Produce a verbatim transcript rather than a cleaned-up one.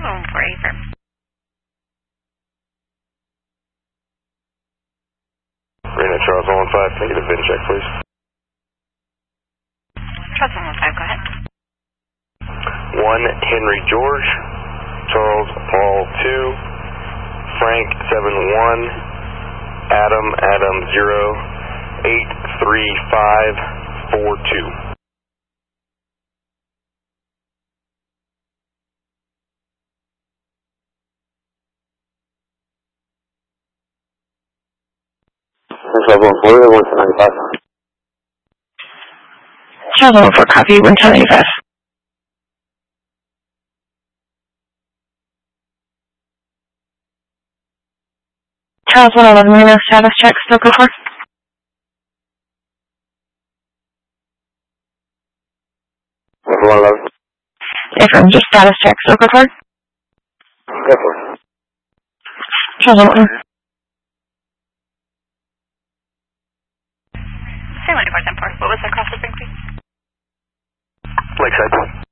Home for Affirm. Reno Charles one one five, negative VIN check, please. Charles one one five, go ahead. one Henry George, Charles Paul two, Frank seven one, Adam Adam zero, eight three five four two. Charles one four, one ten ninety-five. Charles one four, copy, one ten ninety-five. Charles one eleven, Reno, status check, still go for? one eleven. Affirm, just status check, still go for? Go for it. Charles one one. Say one four ten four. What was the cross shipping, please? Lakeside.